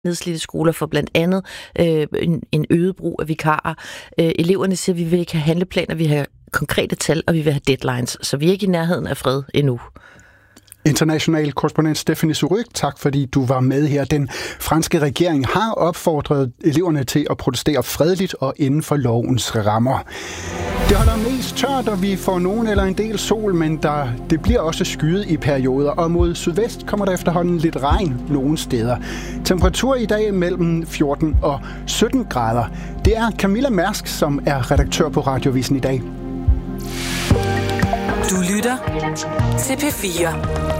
nedslidte skoler får blandt andet en øget brug af vikarer. Eleverne siger, at vi vil ikke have handleplaner, vi vil have konkrete tal, og vi vil have deadlines. Så vi er ikke i nærheden af fred endnu. International korrespondent Stephanie Surrugue, tak fordi du var med her. Den franske regering har opfordret eleverne til at protestere fredeligt og inden for lovens rammer. Det holder mest tørt, og vi får nogen eller en del sol, men det bliver også skyet i perioder, og mod sydvest kommer der efterhånden lidt regn nogle steder. Temperatur i dag mellem 14 og 17 grader. Det er Camilla Mærsk, som er redaktør på Radiovisen i dag. Du lytter til P4.